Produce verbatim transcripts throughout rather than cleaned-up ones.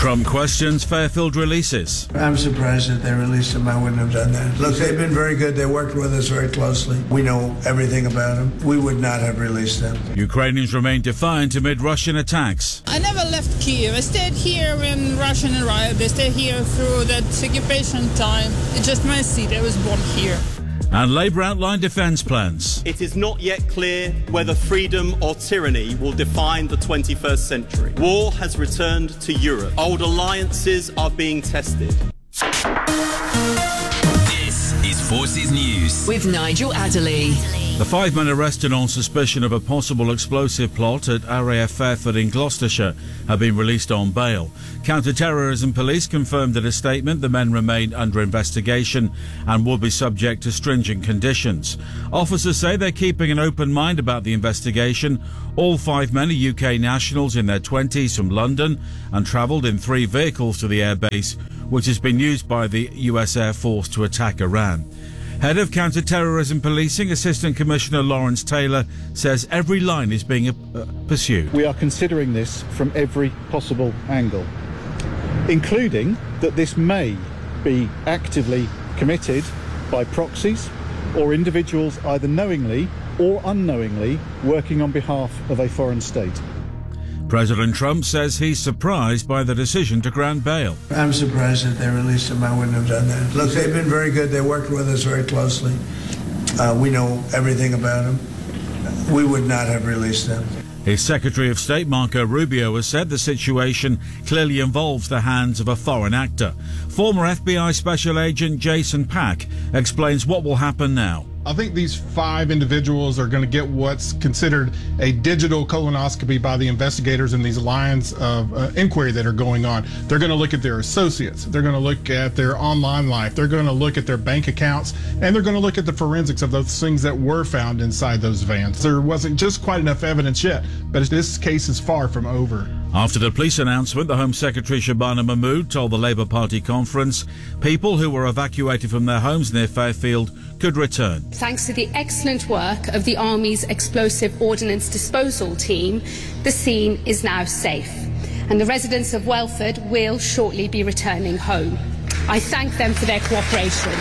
Trump questions Fairfield releases. I'm surprised that they released him. I wouldn't have done that. Look, they've been very good. They worked with us very closely. We know everything about them. We would not have released them. Ukrainians remain defiant amid Russian attacks. I never left Kiev. I stayed here when Russian arrived. I stayed here through that occupation time. It's just my city. I was born here. And Labour outlined defence plans. It is not yet clear whether freedom or tyranny will define the twenty-first century. War has returned to Europe. Old alliances are being tested. This is Forces News with Nigel Adderley. The five men arrested on suspicion of a possible explosive plot at R A F Fairford in Gloucestershire have been released on bail. Counter-terrorism police confirmed in a statement the men remain under investigation and will be subject to stringent conditions. Officers say they're keeping an open mind about the investigation. All five men are U K nationals in their twenties from London and travelled in three vehicles to the airbase, which has been used by the U S Air Force to attack Iran. Head of Counter-Terrorism Policing, Assistant Commissioner Lawrence Taylor, says every line is being uh, pursued. We are considering this from every possible angle, including that this may be actively committed by proxies or individuals either knowingly or unknowingly working on behalf of a foreign state. President Trump says he's surprised by the decision to grant bail. I'm surprised that they released him. I wouldn't have done that. Look, they've been very good. They worked with us very closely. Uh, we know everything about them. We would not have released them. His Secretary of State, Marco Rubio, has said the situation clearly involves the hands of a foreign actor. Former F B I Special Agent Jason Pack explains what will happen now. I think these five individuals are going to get what's considered a digital colonoscopy by the investigators in these lines of uh, inquiry that are going on. They're going to look at their associates. They're going to look at their online life. They're going to look at their bank accounts. And they're going to look at the forensics of those things that were found inside those vans. There wasn't just quite enough evidence yet, but this case is far from over. After the police announcement, the Home Secretary Shabana Mahmood told the Labour Party conference people who were evacuated from their homes near Fairfield could return. Thanks to the excellent work of the Army's Explosive Ordnance Disposal team, the scene is now safe, and the residents of Welford will shortly be returning home. I thank them for their cooperation,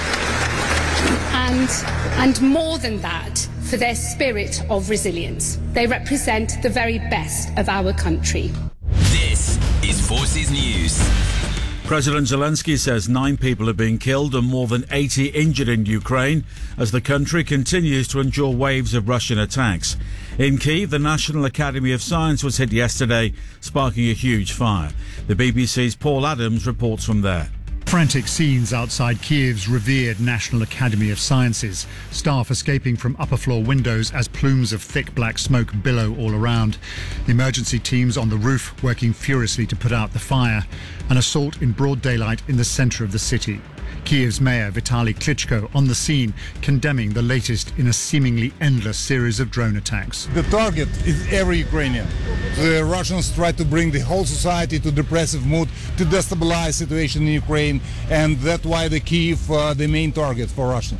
and, and more than that, for their spirit of resilience. They represent the very best of our country. This is Forces News. President Zelensky says nine people have been killed and more than eighty injured in Ukraine as the country continues to endure waves of Russian attacks. In Kyiv, the National Academy of Science was hit yesterday, sparking a huge fire. The B B C's Paul Adams reports from there. Frantic scenes outside Kiev's revered National Academy of Sciences. Staff escaping from upper floor windows as plumes of thick black smoke billow all around. Emergency teams on the roof working furiously to put out the fire. An assault in broad daylight in the centre of the city. Kiev's mayor Vitaly Klitschko on the scene, condemning the latest in a seemingly endless series of drone attacks. The target is every Ukrainian. The Russians try to bring the whole society to depressive mood, to destabilize situation in Ukraine, and that's why the Kyiv uh, the main target for Russia.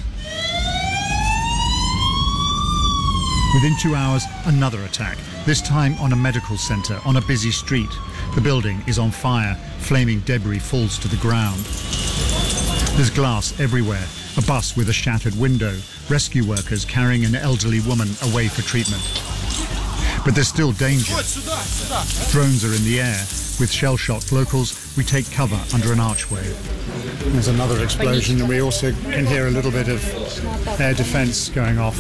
Within two hours, another attack, this time on a medical centre on a busy street. The building is on fire, flaming debris falls to the ground. There's glass everywhere, a bus with a shattered window, rescue workers carrying an elderly woman away for treatment. But there's still danger. Drones are in the air. With shell-shocked locals, we take cover under an archway. There's another explosion, and we also can hear a little bit of air defence going off.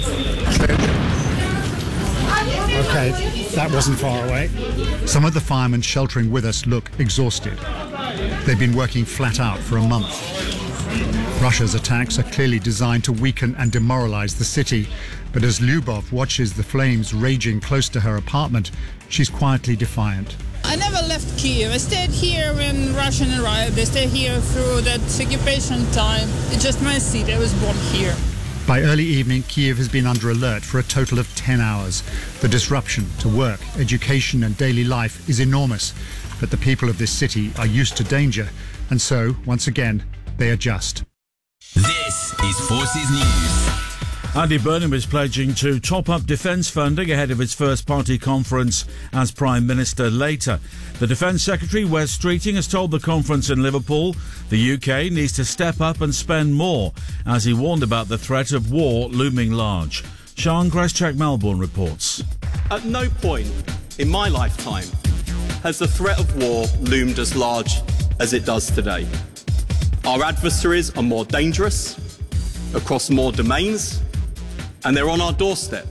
Okay, that wasn't far away. Some of the firemen sheltering with us look exhausted. They've been working flat out for a month. Russia's attacks are clearly designed to weaken and demoralize the city. But as Lyubov watches the flames raging close to her apartment, she's quietly defiant. I never left Kiev. I stayed here when Russian arrived. I stayed here through that occupation time. It's just my city. I was born here. By early evening, Kiev has been under alert for a total of ten hours. The disruption to work, education and daily life is enormous. But the people of this city are used to danger. And so, once again, they adjust. This is Forces News. Andy Burnham is pledging to top up defence funding ahead of his first party conference as Prime Minister later. The Defence Secretary, Wes Streeting, has told the conference in Liverpool the U K needs to step up and spend more, as he warned about the threat of war looming large. Sean Greschek, Melbourne, reports. At no point in my lifetime has the threat of war loomed as large as it does today. Our adversaries are more dangerous, across more domains, and they're on our doorstep.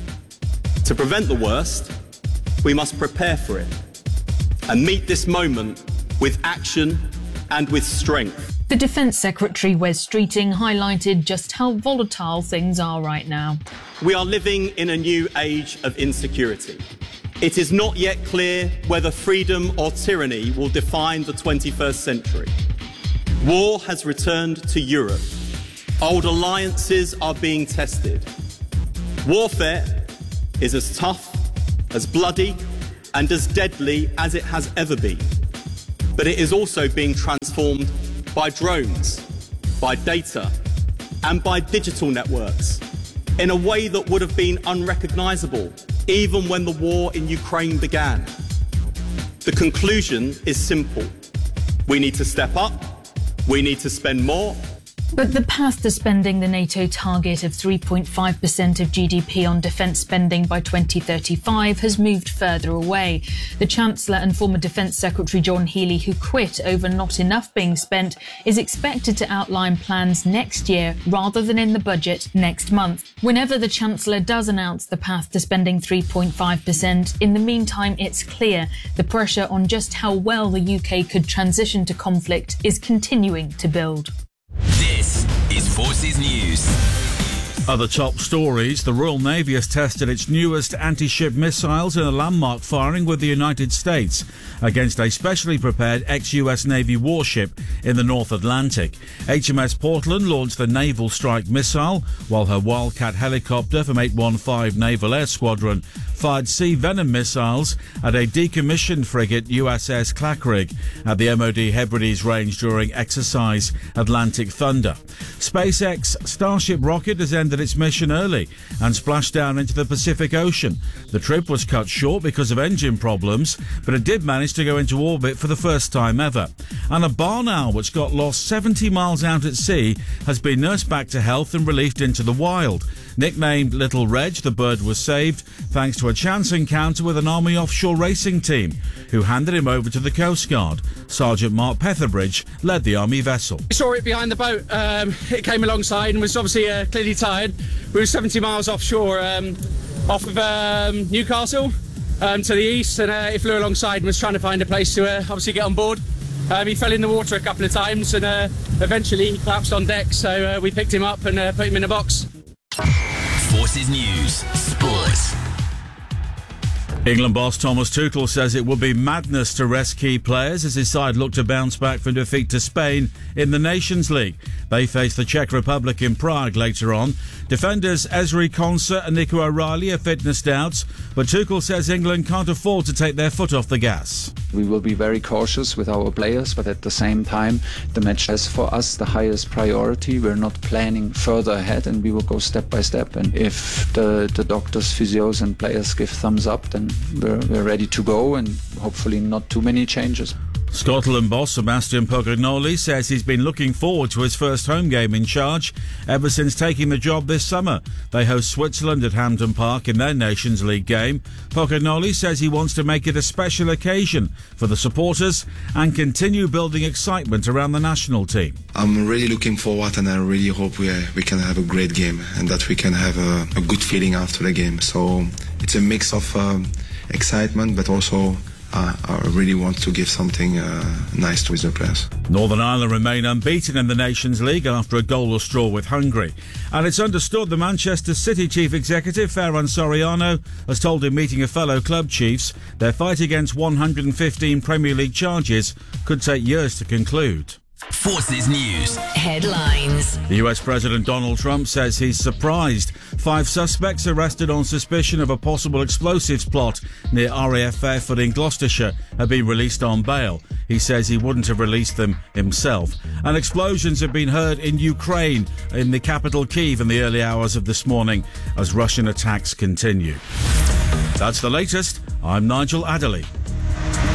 To prevent the worst, we must prepare for it and meet this moment with action and with strength. The Defence Secretary, Wes Streeting, highlighted just how volatile things are right now. We are living in a new age of insecurity. It is not yet clear whether freedom or tyranny will define the twenty-first century. War has returned to Europe. Old alliances are being tested. Warfare is as tough, as bloody, and as deadly as it has ever been. But it is also being transformed by drones, by data, and by digital networks in a way that would have been unrecognisable even when the war in Ukraine began. The conclusion is simple. We need to step up, we need to spend more. But the path to spending the NATO target of three point five percent of G D P on defence spending by twenty thirty-five has moved further away. The Chancellor and former Defence Secretary John Healey, who quit over not enough being spent, is expected to outline plans next year rather than in the budget next month. Whenever the Chancellor does announce the path to spending three point five percent, in the meantime it's clear the pressure on just how well the U K could transition to conflict is continuing to build. This is Forces News. Other top stories. The Royal Navy has tested its newest anti-ship missiles in a landmark firing with the United States against a specially prepared ex-U S Navy warship in the North Atlantic. H M S Portland launched the Naval Strike Missile, while her Wildcat helicopter from eight one five Naval Air Squadron fired Sea Venom missiles at a decommissioned frigate U S S Clackrig at the M O D Hebrides range during exercise Atlantic Thunder. SpaceX Starship rocket has ended its mission early and splashed down into the Pacific Ocean. The trip was cut short because of engine problems, but it did manage to go into orbit for the first time ever. And a barn owl which got lost seventy miles out at sea has been nursed back to health and released into the wild. Nicknamed Little Reg, the bird was saved thanks to a chance encounter with an Army offshore racing team, who handed him over to the Coast Guard. Sergeant Mark Petherbridge led the Army vessel. We saw it behind the boat. Um, it came alongside and was obviously uh, clearly tired. We were seventy miles offshore, um, off of um, Newcastle um, to the east, and uh, it flew alongside and was trying to find a place to uh, obviously get on board. Um, he fell in the water a couple of times and uh, eventually he collapsed on deck, so uh, we picked him up and uh, put him in a box. Forces News Sports. England boss Thomas Tuchel says it would be madness to rest key players as his side look to bounce back from defeat to Spain in the Nations League. They face the Czech Republic in Prague later on. Defenders Ezri Konsa and Nico O'Reilly have fitness doubts, but Tuchel says England can't afford to take their foot off the gas. We will be very cautious with our players, but at the same time, the match has for us the highest priority. We're not planning further ahead, and we will go step by step. And if the, the doctors, physios and players give thumbs up, then we're, we're ready to go, and hopefully not too many changes. Scotland boss Sebastian Poglignoli says he's been looking forward to his first home game in charge ever since taking the job this summer. They host Switzerland at Hampden Park in their Nations League game. Poglignoli says he wants to make it a special occasion for the supporters and continue building excitement around the national team. I'm really looking forward, and I really hope we uh, we can have a great game and that we can have a, a good feeling after the game. So it's a mix of um, excitement, but also Uh, I really want to give something uh, nice to the players. Northern Ireland remain unbeaten in the Nations League after a goalless draw with Hungary. And it's understood the Manchester City chief executive, Ferran Soriano, has told him meeting a fellow club chiefs their fight against one hundred fifteen Premier League charges could take years to conclude. Forces News Headlines. The U S President Donald Trump says he's surprised. Five suspects arrested on suspicion of a possible explosives plot near R A F Fairford in Gloucestershire have been released on bail. he says he wouldn't have released them himself. And explosions have been heard in Ukraine, in the capital Kyiv, in the early hours of this morning as Russian attacks continue. That's the latest. I'm Nigel Adderley.